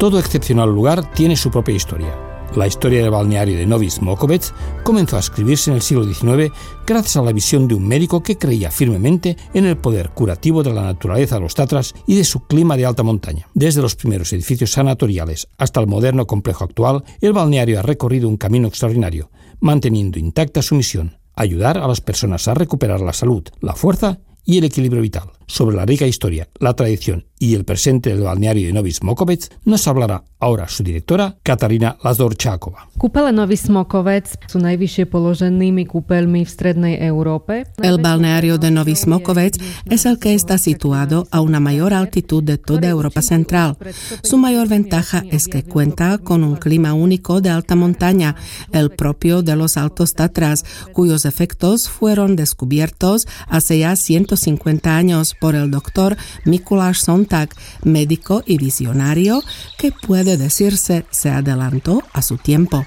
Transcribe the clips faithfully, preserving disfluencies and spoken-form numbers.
Todo excepcional lugar tiene su propia historia. La historia del balneario de Novi Smokovec comenzó a escribirse en el siglo diecinueve gracias a la visión de un médico que creía firmemente en el poder curativo de la naturaleza de los Tatras y de su clima de alta montaña. Desde los primeros edificios sanatoriales hasta el moderno complejo actual, el balneario ha recorrido un camino extraordinario, manteniendo intacta su misión: ayudar a las personas a recuperar la salud, la fuerza y el equilibrio vital. Sobre la rica historia, la tradición y el presente del balneario de Novi Smokovec nos hablará ahora su directora, Katarína Lazorčáková. Kúpele Novi Smokovec sú najvyššie položenými kúpeľmi v strednej Európe. El balneario de Novi Smokovec es el que está situado a una mayor altitud de toda Europa Central. Su mayor ventaja es que cuenta con un clima único de alta montaña, el propio de los Altos Tatras, cuyos efectos fueron descubiertos hace ya ciento cincuenta años por el doctor Mikuláš Sontag, médico y visionario que puede decirse se adelantó a su tiempo.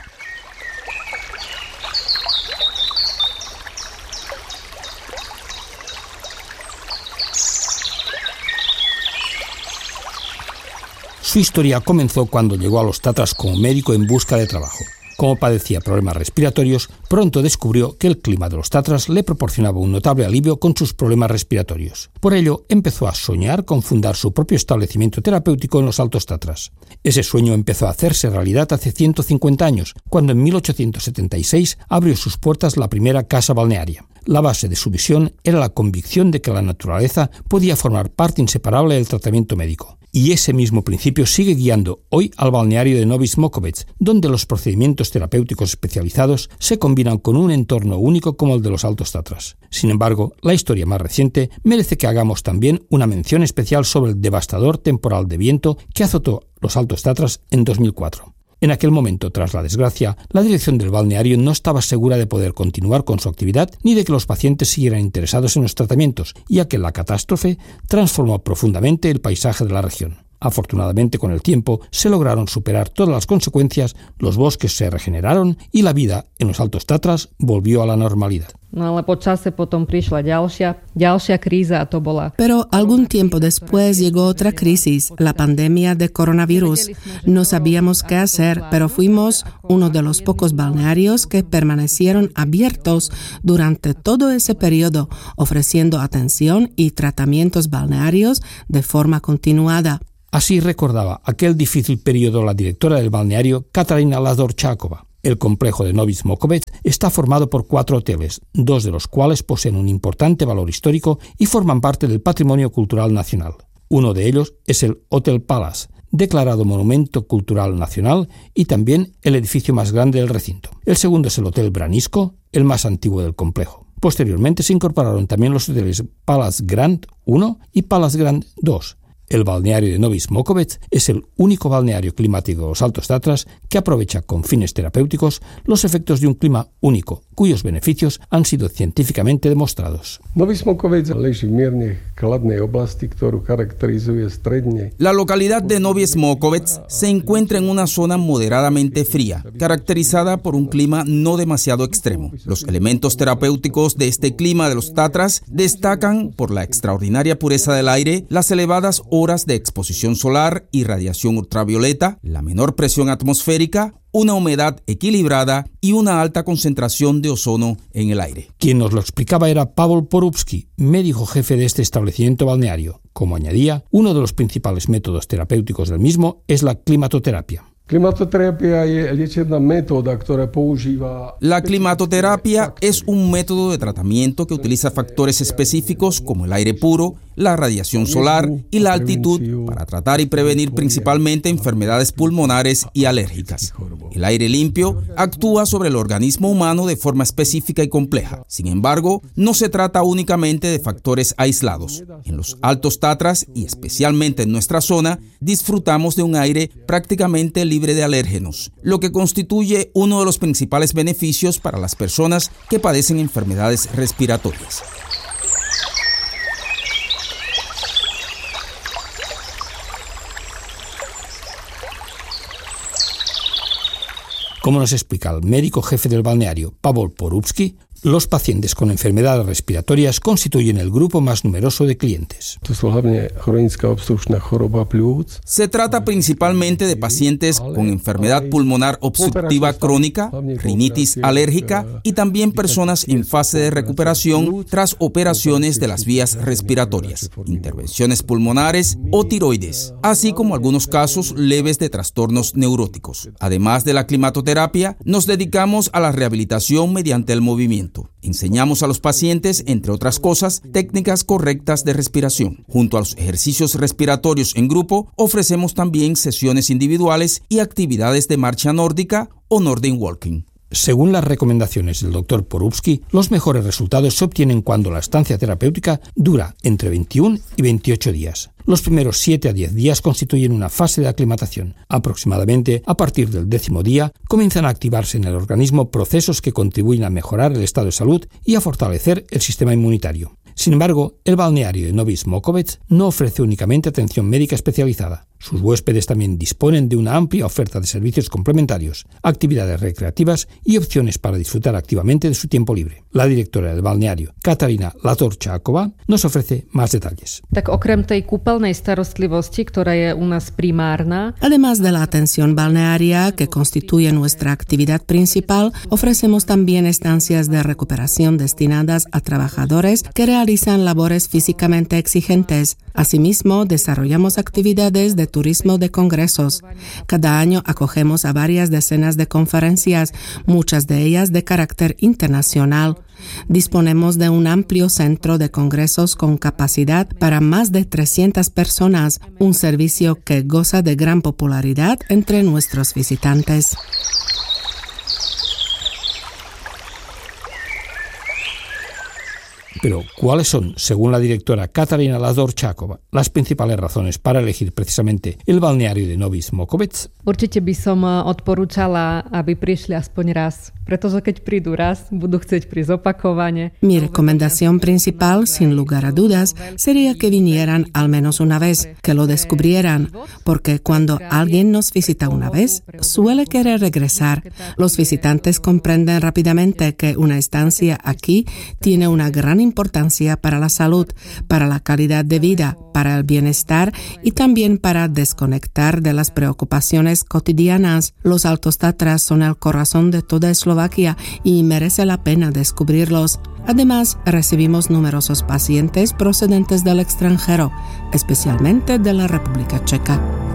Su historia comenzó cuando llegó a los Tatras como médico en busca de trabajo. Como padecía problemas respiratorios, pronto descubrió que el clima de los Tatras le proporcionaba un notable alivio con sus problemas respiratorios. Por ello, empezó a soñar con fundar su propio establecimiento terapéutico en los Altos Tatras. Ese sueño empezó a hacerse realidad hace ciento cincuenta años, cuando en mil ochocientos setenta y seis abrió sus puertas la primera casa balnearia. La base de su visión era la convicción de que la naturaleza podía formar parte inseparable del tratamiento médico. Y ese mismo principio sigue guiando hoy al balneario de Novi Smokovec, donde los procedimientos terapéuticos especializados se combinan con un entorno único como el de los Altos Tatras. Sin embargo, la historia más reciente merece que hagamos también una mención especial sobre el devastador temporal de viento que azotó los Altos Tatras en dos mil cuatro. En aquel momento, tras la desgracia, la dirección del balneario no estaba segura de poder continuar con su actividad ni de que los pacientes siguieran interesados en los tratamientos, ya que la catástrofe transformó profundamente el paisaje de la región. Afortunadamente, con el tiempo, se lograron superar todas las consecuencias, los bosques se regeneraron y la vida en los Altos Tatras volvió a la normalidad. Pero algún tiempo después llegó otra crisis, la pandemia de coronavirus. No sabíamos qué hacer, pero fuimos uno de los pocos balnearios que permanecieron abiertos durante todo ese periodo, ofreciendo atención y tratamientos balnearios de forma continuada. Así recordaba aquel difícil periodo la directora del balneario, Katarína Lazorčáková. El complejo de Novi Smokovec está formado por cuatro hoteles, dos de los cuales poseen un importante valor histórico y forman parte del patrimonio cultural nacional. Uno de ellos es el Hotel Palace, declarado Monumento Cultural Nacional, y también el edificio más grande del recinto. El segundo es el Hotel Branisko, el más antiguo del complejo. Posteriormente se incorporaron también los hoteles Palace Grand uno y Palace Grand dos. El balneario de Novi Smokovec es el único balneario climático de los Altos Tatras que aprovecha con fines terapéuticos los efectos de un clima único, cuyos beneficios han sido científicamente demostrados. La localidad de Novi Smokovec se encuentra en una zona moderadamente fría, caracterizada por un clima no demasiado extremo. Los elementos terapéuticos de este clima de los Tatras destacan por la extraordinaria pureza del aire, las elevadas horas de exposición solar y radiación ultravioleta, la menor presión atmosférica, una humedad equilibrada y una alta concentración de ozono en el aire. Quien nos lo explicaba era Pavel Porubsky, médico jefe de este establecimiento balneario. Como añadía, uno de los principales métodos terapéuticos del mismo es la climatoterapia. La climatoterapia es un método de tratamiento que utiliza factores específicos como el aire puro, la radiación solar y la altitud para tratar y prevenir principalmente enfermedades pulmonares y alérgicas. El aire limpio actúa sobre el organismo humano de forma específica y compleja. Sin embargo, no se trata únicamente de factores aislados. En los Altos Tatras y especialmente en nuestra zona, disfrutamos de un aire prácticamente libre libre de alérgenos, lo que constituye uno de los principales beneficios para las personas que padecen enfermedades respiratorias. Como nos explica el médico jefe del balneario, Pavel Porubsky, Los pacientes con enfermedades respiratorias constituyen el grupo más numeroso de clientes. Se trata principalmente de pacientes con enfermedad pulmonar obstructiva crónica, rinitis alérgica y también personas en fase de recuperación tras operaciones de las vías respiratorias, intervenciones pulmonares o tiroides, así como algunos casos leves de trastornos neuróticos. Además de la climatoterapia, nos dedicamos a la rehabilitación mediante el movimiento. Enseñamos a los pacientes, entre otras cosas, técnicas correctas de respiración. Junto a los ejercicios respiratorios en grupo, ofrecemos también sesiones individuales y actividades de marcha nórdica o Nordic Walking. Según las recomendaciones del doctor Porubsky, los mejores resultados se obtienen cuando la estancia terapéutica dura entre veintiuno y veintiocho días. Los primeros siete a diez días constituyen una fase de aclimatación. Aproximadamente a partir del décimo día comienzan a activarse en el organismo procesos que contribuyen a mejorar el estado de salud y a fortalecer el sistema inmunitario. Sin embargo, el balneario de Novi Smokovec no ofrece únicamente atención médica especializada. Sus huéspedes también disponen de una amplia oferta de servicios complementarios, actividades recreativas y opciones para disfrutar activamente de su tiempo libre. La directora del balneario, Katarina Latorčáková, nos ofrece más detalles. Además de la atención balnearia, que constituye nuestra actividad principal, ofrecemos también estancias de recuperación destinadas a trabajadores que realizan labores físicamente exigentes. Asimismo, desarrollamos actividades de turismo de congresos. Cada año acogemos a varias decenas de conferencias, muchas de ellas de carácter internacional. Disponemos de un amplio centro de congresos con capacidad para más de trescientas personas, un servicio que goza de gran popularidad entre nuestros visitantes. Pero, ¿cuáles son, según la directora Katarina Latorčáková, las principales razones para elegir precisamente el balneario de Novi Smokovec? Určite by som odporúčala, aby prišli aspoň raz, pretože keď prídu raz, budú chcieť prísť opakovane. Mi recomendación principal, sin lugar a dudas, sería que vinieran al menos una vez, que lo descubrieran, porque cuando alguien nos visita una vez, suele querer regresar. Los visitantes comprenden rápidamente que una estancia aquí tiene una gran importancia para la salud, para la calidad de vida, para el bienestar y también para desconectar de las preocupaciones cotidianas. Los Altos Tatras son el corazón de toda Eslovaquia y merece la pena descubrirlos. Además, recibimos numerosos pacientes procedentes del extranjero, especialmente de la República Checa.